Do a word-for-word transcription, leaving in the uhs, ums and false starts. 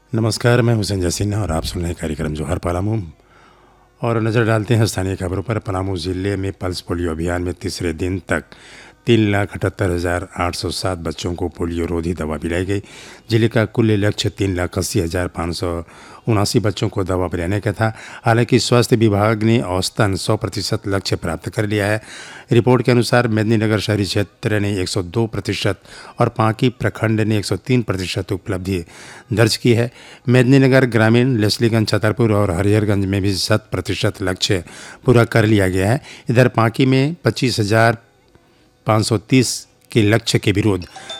नमस्कार, मैं हुसैन जसीना और आप सुन रहे हैं कार्यक्रम जोहर पलामू। और नज़र डालते हैं स्थानीय खबरों पर। पलामू ज़िले में पल्स पोलियो अभियान में तीसरे दिन तक तीन लाख अठहत्तर हज़ार आठ सौ सात बच्चों को पोलियो रोधी दवा पिलाई गई। जिले का कुल लक्ष्य तीन लाख अस्सी हज़ार पाँच सौ उनासी बच्चों को दवा पिलाने का था। हालांकि स्वास्थ्य विभाग ने औसतन सौ प्रतिशत लक्ष्य प्राप्त कर लिया है। रिपोर्ट के अनुसार मेदिनीनगर शहरी क्षेत्र ने एक सौ दो प्रतिशत और पांकी प्रखंड ने एक सौ तीन प्रतिशत उपलब्धि दर्ज की है। मेदिनीनगर ग्रामीण, लेस्लीगंज, छतरपुर और हरिहरगंज में भी शत प्रतिशत लक्ष्य पूरा कर लिया गया है। इधर पांकी में पच्चीस हज़ार पाँच सौ तीस के लक्ष्य के विरुद्ध